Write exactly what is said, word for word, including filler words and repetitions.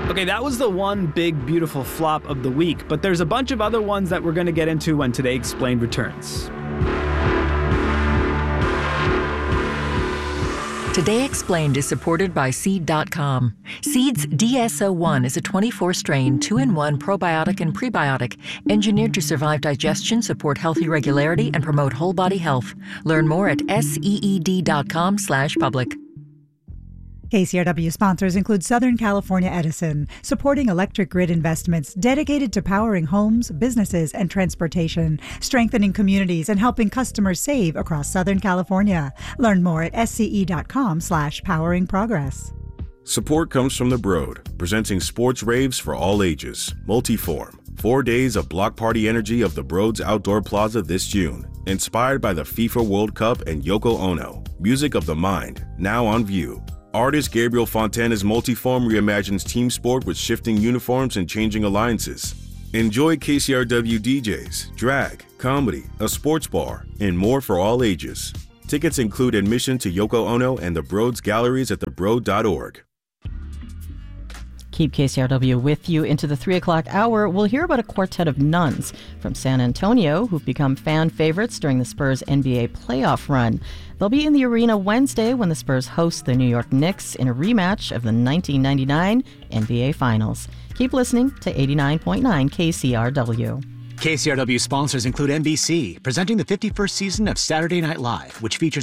Okay, that was the one big, beautiful flop of the week, but there's a bunch of other ones that we're going to get into when Today Explained returns. Today Explained is supported by Seed dot com. Seed's D S O one is a twenty-four strain, two in one probiotic and prebiotic, engineered to survive digestion, support healthy regularity, and promote whole body health. Learn more at seed dot com slash public. K C R W sponsors include Southern California Edison, supporting electric grid investments dedicated to powering homes, businesses, and transportation, strengthening communities, and helping customers save across Southern California. Learn more at sce dot com slash powering progress. Support comes from The Broad, presenting sports raves for all ages. Multiform. Four days of block party energy of The Broad's Outdoor Plaza this June. Inspired by the FIFA World Cup and Yoko Ono. Music of the Mind, now on view. Artist Gabriel Fontana's Multiform reimagines team sport with shifting uniforms and changing alliances. Enjoy K C R W D Js, drag, comedy, a sports bar, and more for all ages. Tickets include admission to Yoko Ono and the Broad's galleries at the broad dot org. Keep K C R W with you into the three o'clock hour. We'll hear about a quartet of nuns from San Antonio who've become fan favorites during the Spurs N B A playoff run. They'll be in the arena Wednesday when the Spurs host the New York Knicks in a rematch of the nineteen ninety-nine N B A Finals. Keep listening to eighty-nine point nine K C R W. K C R W sponsors include N B C, presenting the fifty-first season of Saturday Night Live, which features